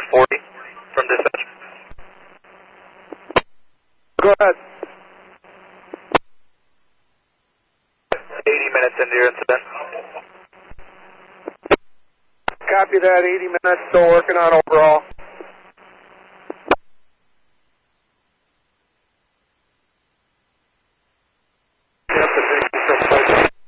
40 from dispatch. Go ahead. 80 minutes into your incident. Copy that, 80 minutes, still working on overall.